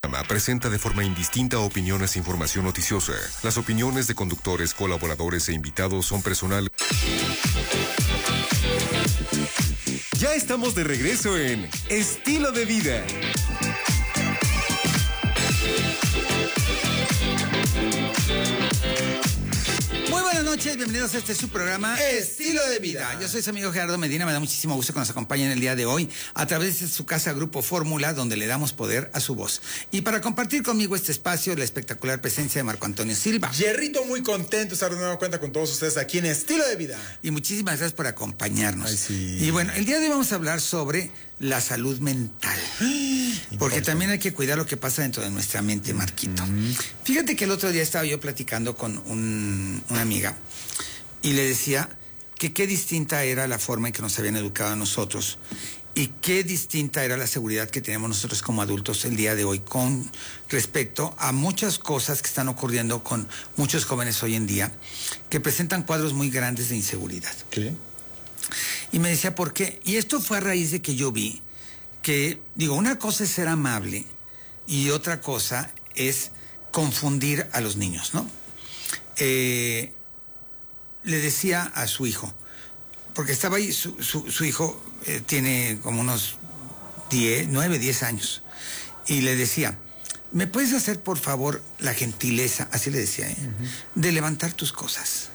Presenta de forma indistinta opiniones e información noticiosa. Las opiniones de conductores, colaboradores e invitados son personales. Ya estamos de regreso en Estilo de Vida. Muy buenas noches, bienvenidos a su programa Estilo de Vida. Yo soy su amigo Gerardo Medina, me da muchísimo gusto que nos acompañen el día de hoy a través de su casa Grupo Fórmula, donde le damos poder a su voz. Y para compartir conmigo este espacio, la espectacular presencia de Marco Antonio Silva. Jerrito, muy contento de estar de nueva cuenta con todos ustedes aquí en Estilo de Vida. Y muchísimas gracias por acompañarnos. Ay, sí. Y bueno, el día de hoy vamos a hablar sobre la salud mental. Porque también hay que cuidar lo que pasa dentro de nuestra mente, Marquito. Fíjate que el otro día estaba yo platicando con una amiga y le decía que qué distinta era la forma en que nos habían educado a nosotros y qué distinta era la seguridad que tenemos nosotros como adultos el día de hoy con respecto a muchas cosas que están ocurriendo con muchos jóvenes hoy en día que presentan cuadros muy grandes de inseguridad. ¿Qué? Y me decía, ¿por qué? Y esto fue a raíz de que yo vi que, digo, una cosa es ser amable y otra cosa es confundir a los niños, ¿no? Le decía a su hijo, porque estaba ahí, su hijo tiene como unos 9, 10 años, y le decía, ¿me puedes hacer por favor la gentileza, así le decía, de levantar tus cosas?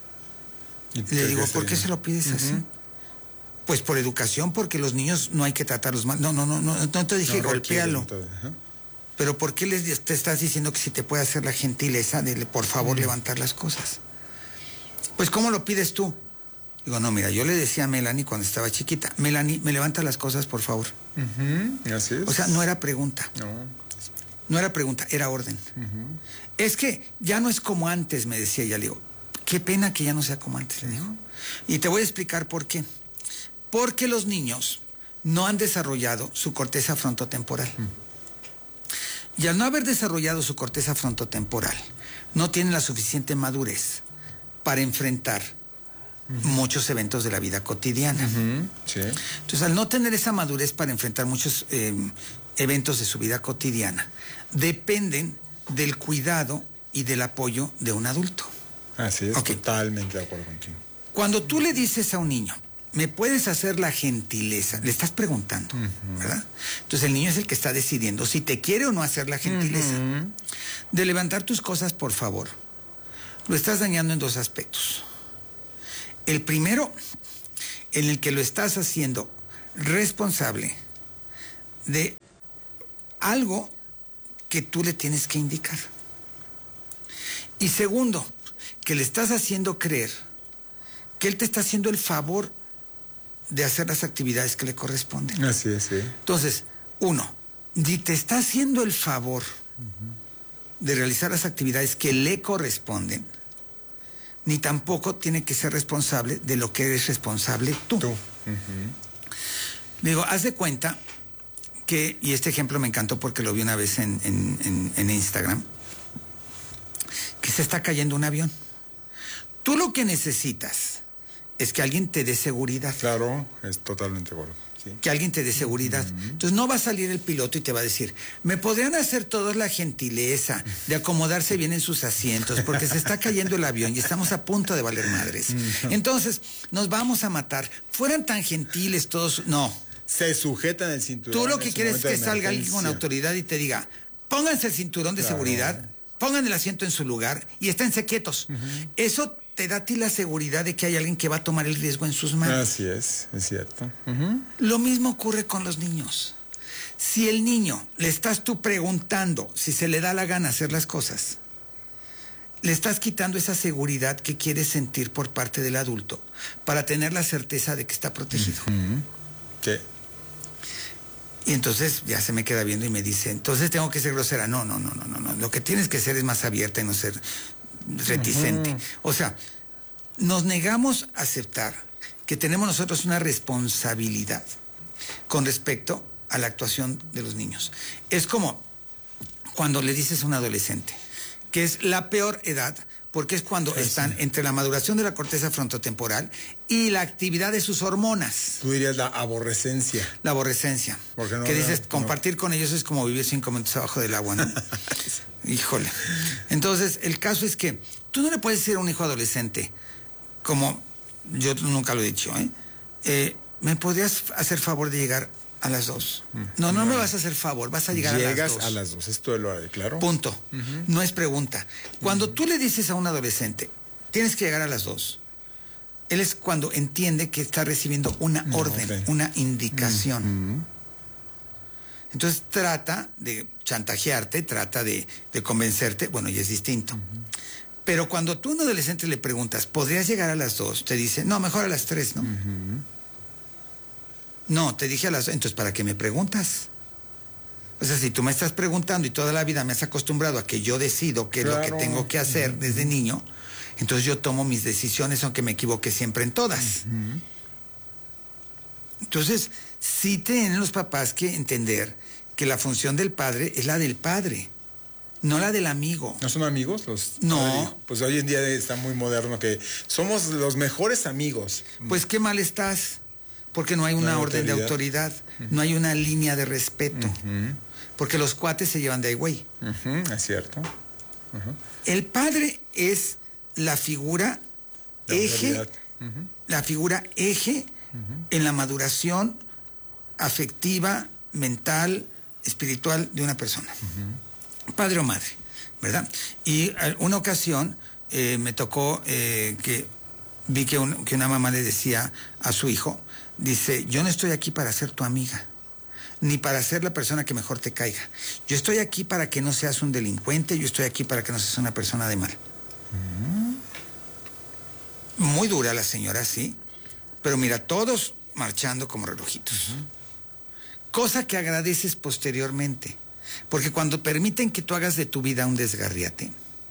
Le digo, ¿por qué se lo pides así? Pues por educación, porque los niños no hay que tratarlos mal. No te dije golpéalo. Pero ¿por qué te estás diciendo que si te puede hacer la gentileza de, por favor, levantar las cosas? Pues, ¿cómo lo pides tú? Digo, no, mira, yo le decía a Melanie cuando estaba chiquita, Melanie, me levanta las cosas, por favor. Así es. O sea, no era pregunta. No era pregunta, era orden. Es que ya no es como antes, me decía ella. Le digo, qué pena que ya no sea como antes, le digo. Y te voy a explicar por qué. Porque los niños no han desarrollado su corteza frontotemporal. Y al no haber desarrollado su corteza frontotemporal, no tienen la suficiente madurez para enfrentar muchos eventos de la vida cotidiana. Sí. Entonces, al no tener esa madurez para enfrentar muchos eventos de su vida cotidiana, dependen del cuidado y del apoyo de un adulto. Así es, okay. Totalmente de acuerdo contigo. Cuando tú le dices a un niño, ¿me puedes hacer la gentileza? Le estás preguntando, ¿verdad? Entonces el niño es el que está decidiendo si te quiere o no hacer la gentileza. De levantar tus cosas, por favor. Lo estás dañando en dos aspectos. El primero, en el que lo estás haciendo responsable de algo que tú le tienes que indicar. Y segundo, que le estás haciendo creer que él te está haciendo el favor de hacer las actividades que le corresponden. Así es, sí. Entonces, uno, ni te está haciendo el favor de realizar las actividades que le corresponden, ni tampoco tiene que ser responsable de lo que eres responsable tú. Digo, haz de cuenta que, y este ejemplo me encantó porque lo vi una vez en Instagram, que se está cayendo un avión. Tú lo que necesitas es que alguien te dé seguridad. Claro, es totalmente bueno. Sí. Que alguien te dé seguridad. Entonces no va a salir el piloto y te va a decir, ¿me podrían hacer todos la gentileza de acomodarse bien en sus asientos? Porque se está cayendo el avión y estamos a punto de valer madres. Entonces, nos vamos a matar. Fueran tan gentiles todos. No. Se sujetan el cinturón. Tú lo que quieres es que salga alguien con autoridad y te diga, pónganse el cinturón de seguridad, pongan el asiento en su lugar y esténse quietos. Eso te da a ti la seguridad de que hay alguien que va a tomar el riesgo en sus manos. Así es cierto. Lo mismo ocurre con los niños. Si el niño le estás tú preguntando si se le da la gana hacer las cosas, le estás quitando esa seguridad que quiere sentir por parte del adulto para tener la certeza de que está protegido. ¿Qué? Y entonces ya se me queda viendo y me dice, entonces tengo que ser grosera. No. Lo que tienes que ser es más abierta y no ser reticente. O sea, nos negamos a aceptar que tenemos nosotros una responsabilidad con respecto a la actuación de los niños. Es como cuando le dices a un adolescente que es la peor edad porque es cuando están entre la maduración de la corteza frontotemporal y la actividad de sus hormonas. Tú dirías la aborrecencia. La aborrecencia. No, que dices, compartir con ellos es como vivir 5 minutos abajo del agua, ¿no? Híjole. Entonces, el caso es que tú no le puedes decir a un hijo adolescente, como yo nunca lo he dicho, ¿me podrías hacer favor de llegar a las 2? No me vas a hacer favor, vas a llegar a las 2. Llegas a las 2, esto lo claro. Punto. No es pregunta. Cuando tú le dices a un adolescente, tienes que llegar a las 2, él es cuando entiende que está recibiendo una orden, una indicación. Entonces trata de chantajearte, trata de convencerte, bueno, y es distinto. Pero cuando tú a un adolescente le preguntas, ¿podrías llegar a las 2? Te dice, no, mejor a las 3, ¿no? No, te dije a las 2, entonces ¿para qué me preguntas? O sea, si tú me estás preguntando y toda la vida me has acostumbrado a que yo decido qué es lo que tengo que hacer desde niño, entonces yo tomo mis decisiones aunque me equivoque siempre en todas. Entonces, sí tienen los papás que entender que la función del padre es la del padre, no la del amigo. ¿No son amigos? No. Pues hoy en día está muy moderno que somos los mejores amigos. Pues qué mal estás, porque no hay una orden de autoridad, no hay una línea de respeto, porque los cuates se llevan de ahí, güey. Es cierto. El padre es la figura eje, la figura eje en la maduración afectiva, mental, espiritual de una persona. Padre o madre, ¿verdad? Y una ocasión me tocó que vi que una mamá le decía a su hijo, dice, yo no estoy aquí para ser tu amiga, ni para ser la persona que mejor te caiga. Yo estoy aquí para que no seas un delincuente, yo estoy aquí para que no seas una persona de mal. Muy dura la señora, sí, pero mira, todos marchando como relojitos. Cosa que agradeces posteriormente, porque cuando permiten que tú hagas de tu vida un desgarriate,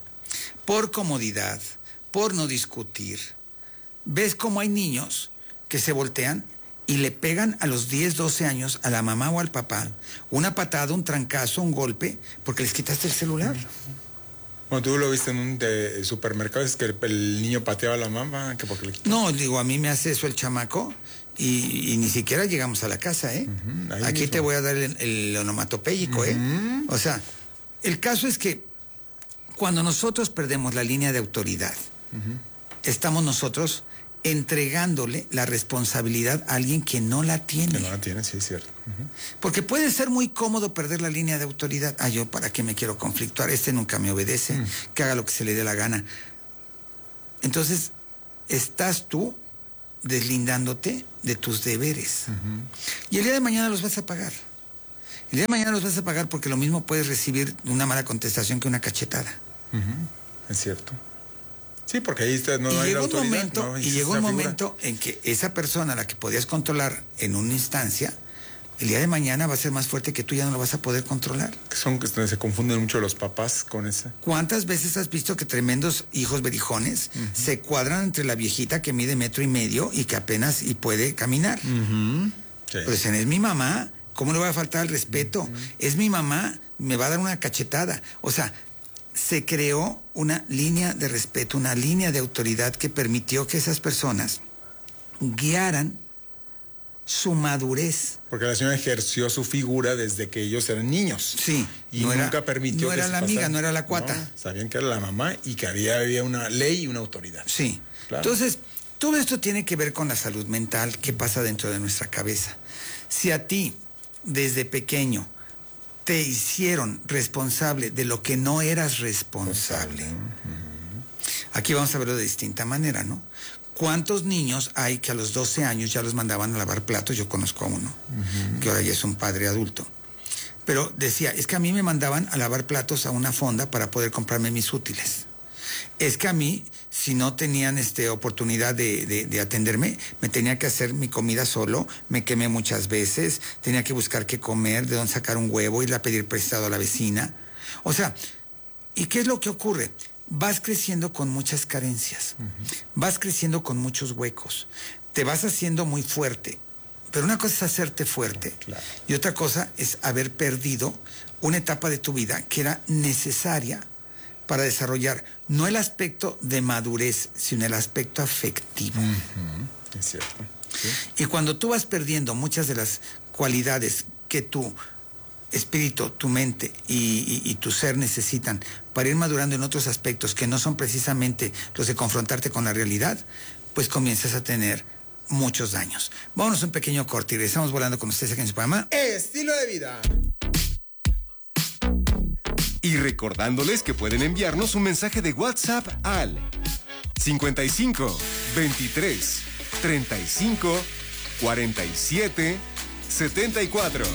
por comodidad, por no discutir, ves cómo hay niños que se voltean y le pegan a los 10, 12 años a la mamá o al papá una patada, un trancazo, un golpe, porque les quitaste el celular. Bueno, tú lo viste en un supermercado, es que el niño pateaba a la mamá, que porque le quitó. No, digo, a mí me hace eso el chamaco y ni siquiera llegamos a la casa, Aquí mismo te voy a dar el onomatopéyico, O sea, el caso es que cuando nosotros perdemos la línea de autoridad, estamos nosotros entregándole la responsabilidad a alguien que no la tiene. Que no la tiene, sí, es cierto. Porque puede ser muy cómodo perder la línea de autoridad. Yo para qué me quiero conflictuar, nunca me obedece, que haga lo que se le dé la gana. Entonces, estás tú deslindándote de tus deberes. Y el día de mañana los vas a pagar. El día de mañana los vas a pagar porque lo mismo puedes recibir una mala contestación que una cachetada. Es cierto. Sí, porque ahí no hay autoridad. Y llegó un momento en que esa persona a la que podías controlar en una instancia, el día de mañana va a ser más fuerte que tú, ya no lo vas a poder controlar. Que se confunden mucho los papás con esa. ¿Cuántas veces has visto que tremendos hijos berijones se cuadran entre la viejita que mide 1.5 metros y que apenas puede caminar? Sí. Pues es mi mamá, ¿cómo le va a faltar el respeto? Es mi mamá, me va a dar una cachetada. O sea, se creó una línea de respeto, una línea de autoridad que permitió que esas personas guiaran su madurez. Porque la señora ejerció su figura desde que ellos eran niños. Sí. Y nunca permitió que era la amiga, no era la cuata. No, sabían que era la mamá y que había una ley y una autoridad. Sí. Claro. Entonces, todo esto tiene que ver con la salud mental, qué pasa dentro de nuestra cabeza. Si a ti, desde pequeño, te hicieron responsable de lo que no eras responsable. Aquí vamos a verlo de distinta manera, ¿no? ¿Cuántos niños hay que a los 12 años ya los mandaban a lavar platos? Yo conozco a uno, que ahora ya es un padre adulto. Pero decía, es que a mí me mandaban a lavar platos a una fonda para poder comprarme mis útiles. Es que a mí, si no tenían oportunidad de atenderme, me tenía que hacer mi comida solo, me quemé muchas veces, tenía que buscar qué comer, de dónde sacar un huevo, ir a pedir prestado a la vecina. O sea, ¿y qué es lo que ocurre? Vas creciendo con muchas carencias, vas creciendo con muchos huecos, te vas haciendo muy fuerte, pero una cosa es hacerte fuerte, y otra cosa es haber perdido una etapa de tu vida que era necesaria para desarrollar no el aspecto de madurez, sino el aspecto afectivo. Es cierto. ¿Sí? Y cuando tú vas perdiendo muchas de las cualidades que tu espíritu, tu mente y tu ser necesitan para ir madurando en otros aspectos que no son precisamente los de confrontarte con la realidad, pues comienzas a tener muchos daños. Vámonos a un pequeño corte y regresamos volando con ustedes aquí en su programa Estilo de vida. Y recordándoles que pueden enviarnos un mensaje de WhatsApp al 55 23 35 47 74.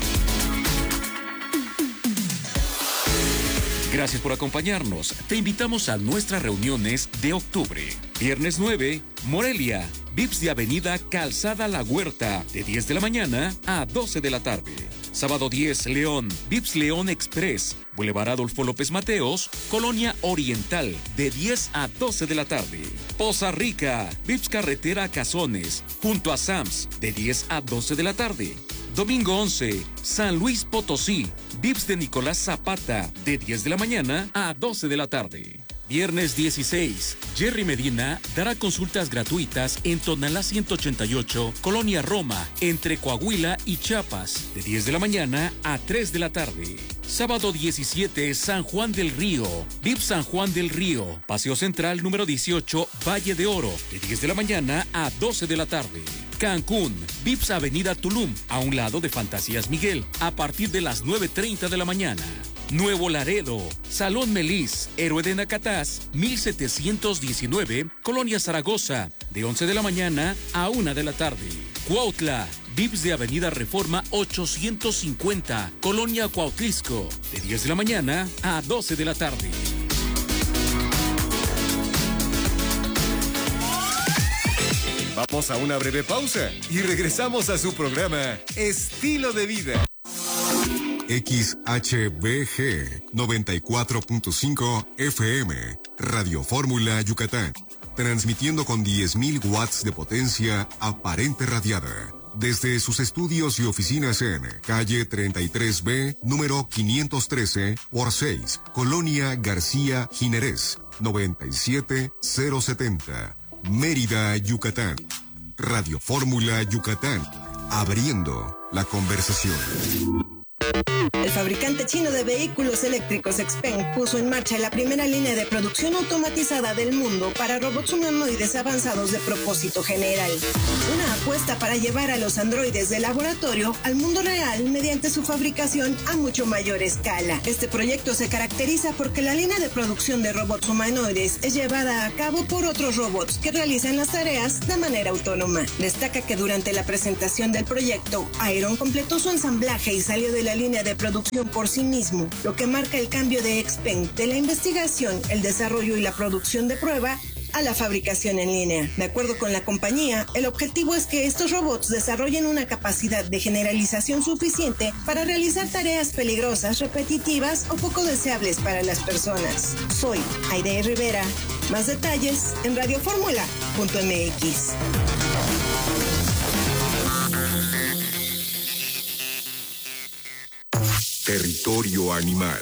Gracias por acompañarnos. Te invitamos a nuestras reuniones de octubre. Viernes 9, Morelia, VIPS de Avenida Calzada La Huerta, de 10 de la mañana a 12 de la tarde. Sábado 10, León, VIPS León Express, Boulevard Adolfo López Mateos, Colonia Oriental, de 10 a 12 de la tarde. Poza Rica, VIPS Carretera Cazones, junto a Sams, de 10 a 12 de la tarde. Domingo 11, San Luis Potosí, VIPS de Nicolás Zapata, de 10 de la mañana a 12 de la tarde. Viernes 16, Jerry Medina dará consultas gratuitas en Tonalá 188, Colonia Roma, entre Coahuila y Chiapas, de 10 de la mañana a 3 de la tarde. Sábado 17, San Juan del Río, VIPS San Juan del Río, Paseo Central número 18, Valle de Oro, de 10 de la mañana a 12 de la tarde. Cancún, VIPS Avenida Tulum, a un lado de Fantasías Miguel, a partir de las 9:30 de la mañana. Nuevo Laredo, Salón Melis, Héroe de Nacatás, 1719, Colonia Zaragoza, de 11 de la mañana a 1 de la tarde. Cuautla, VIPS de Avenida Reforma 850, Colonia Cuautlisco, de 10 de la mañana a 12 de la tarde. Vamos a una breve pausa y regresamos a su programa Estilo de Vida. XHBG 94.5 FM, Radio Fórmula Yucatán, transmitiendo con 10.000 watts de potencia aparente radiada. Desde sus estudios y oficinas en calle 33B, número 513 por 6, Colonia García Jiménez, 97070, Mérida, Yucatán. Radio Fórmula Yucatán, abriendo la conversación. El fabricante chino de vehículos eléctricos XPeng puso en marcha la primera línea de producción automatizada del mundo para robots humanoides avanzados de propósito general. Una apuesta para llevar a los androides de laboratorio al mundo real mediante su fabricación a mucho mayor escala. Este proyecto se caracteriza porque la línea de producción de robots humanoides es llevada a cabo por otros robots que realizan las tareas de manera autónoma. Destaca que durante la presentación del proyecto, Iron completó su ensamblaje y salió de la línea de producción por sí mismo, lo que marca el cambio de XPeng de la investigación, el desarrollo y la producción de prueba a la fabricación en línea. De acuerdo con la compañía, el objetivo es que estos robots desarrollen una capacidad de generalización suficiente para realizar tareas peligrosas, repetitivas o poco deseables para las personas. Soy Aide Rivera. Más detalles en radioformula.mx. Territorio animal.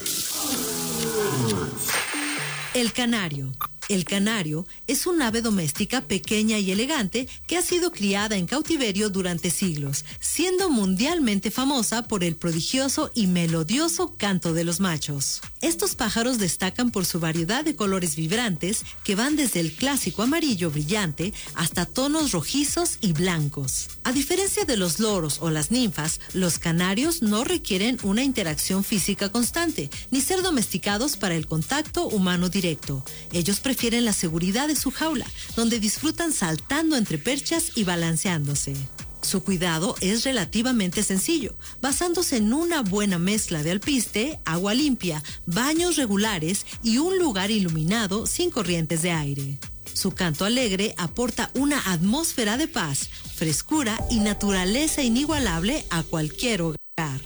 El canario. El canario es un ave doméstica pequeña y elegante que ha sido criada en cautiverio durante siglos, siendo mundialmente famosa por el prodigioso y melodioso canto de los machos. Estos pájaros destacan por su variedad de colores vibrantes que van desde el clásico amarillo brillante hasta tonos rojizos y blancos. A diferencia de los loros o las ninfas, los canarios no requieren una interacción física constante, ni ser domesticados para el contacto humano directo. Ellos prefieren la seguridad de su jaula, donde disfrutan saltando entre perchas y balanceándose. Su cuidado es relativamente sencillo, basándose en una buena mezcla de alpiste, agua limpia, baños regulares y un lugar iluminado sin corrientes de aire. Su canto alegre aporta una atmósfera de paz, frescura y naturaleza inigualable a cualquier hogar.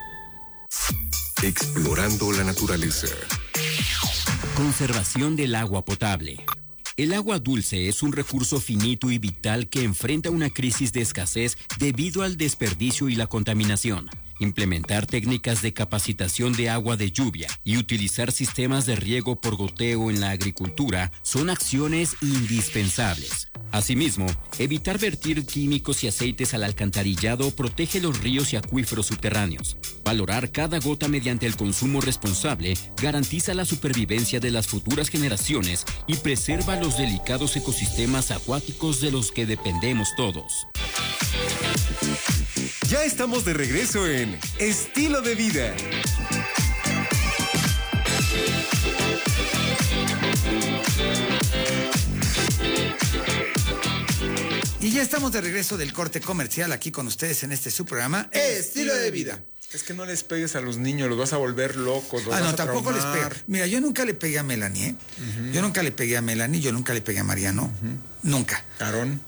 Explorando la naturaleza. Conservación del agua potable. El agua dulce es un recurso finito y vital que enfrenta una crisis de escasez debido al desperdicio y la contaminación. Implementar técnicas de capacitación de agua de lluvia y utilizar sistemas de riego por goteo en la agricultura son acciones indispensables. Asimismo, evitar vertir químicos y aceites al alcantarillado protege los ríos y acuíferos subterráneos. Valorar cada gota mediante el consumo responsable garantiza la supervivencia de las futuras generaciones y preserva los delicados ecosistemas acuáticos de los que dependemos todos. Ya estamos de regreso en Estilo de Vida. Y ya estamos de regreso del corte comercial aquí con ustedes en este su programa Estilo de Vida. Es que no les pegues a los niños, los vas a volver locos, los vas no, a tampoco les traumar. pega. Mira, yo nunca le pegué a Melanie, ¿eh? Yo nunca le pegué a Melanie, yo nunca le pegué a Mariano. Nunca. Aarón.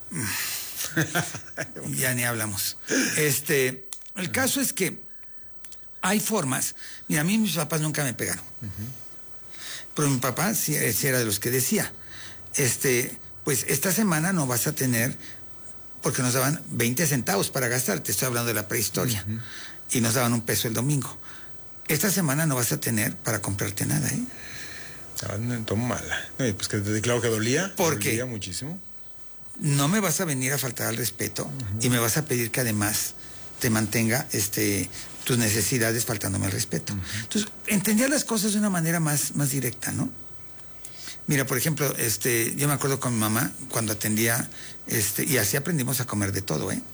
Ya ni hablamos. El caso es que hay formas. Mira, a mí mis papás nunca me pegaron. Pero mi papá sí era de los que decía, pues esta semana no vas a tener, porque nos daban 20 centavos para gastar, te estoy hablando de la prehistoria, y nos daban $1 el domingo. Esta semana no vas a tener para comprarte nada, ¿eh? Tómala. No, pues que claro que dolía. ¿Por qué? Dolía muchísimo. No me vas a venir a faltar al respeto y me vas a pedir que además te mantenga tus necesidades faltándome al respeto. Entonces, entendía las cosas de una manera más directa, ¿no? Mira, por ejemplo, yo me acuerdo con mi mamá cuando atendía, y así aprendimos a comer de todo, ¿eh?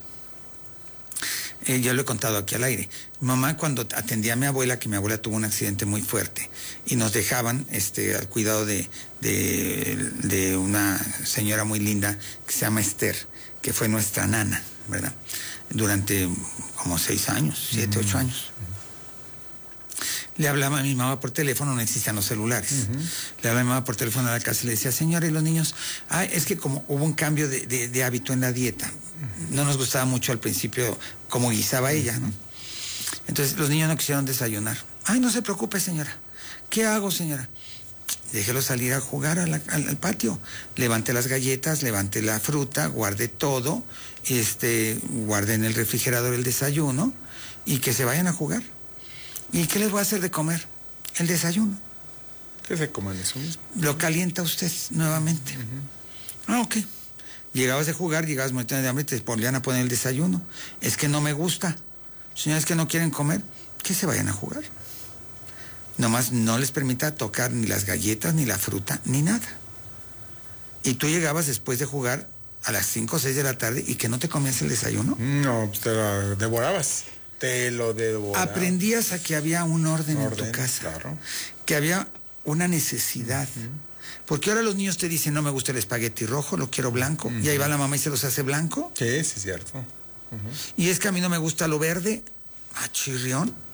Ya lo he contado aquí al aire. Mi mamá cuando atendía a mi abuela, que mi abuela tuvo un accidente muy fuerte, y nos dejaban al cuidado de una señora muy linda que se llama Esther, que fue nuestra nana, ¿verdad? Durante como 6 años, 7, 8 años. Le hablaba a mi mamá por teléfono, no existían los celulares. Le hablaba a mi mamá por teléfono a la casa y le decía, señora, ¿y los niños? Es que como hubo un cambio de hábito en la dieta, no nos gustaba mucho al principio cómo guisaba ella, ¿no? Entonces los niños no quisieron desayunar. Ay, no se preocupe, señora. ¿Qué hago, señora? Déjelo salir a jugar al patio. Levante las galletas, levante la fruta, guarde todo, guarde en el refrigerador el desayuno y que se vayan a jugar. ¿Y qué les voy a hacer de comer? El desayuno. Que se coman eso mismo. Lo calienta usted nuevamente. Ok. Llegabas de jugar, llegabas muy de hambre y te volvían a poner el desayuno. Es que no me gusta. Señores que no quieren comer, que se vayan a jugar. Nomás no les permita tocar ni las galletas, ni la fruta, ni nada. Y tú llegabas después de jugar a las 5 o 6 de la tarde y que no te comías el desayuno. No, pues te lo devorabas. Te lo devorabas. Aprendías a que había un orden en tu casa. Claro. Que había una necesidad. Porque ahora los niños te dicen, no me gusta el espagueti rojo, lo quiero blanco. Y ahí va la mamá y se los hace blanco. Sí, sí, es cierto. Y es que a mí no me gusta lo verde. Chirrión.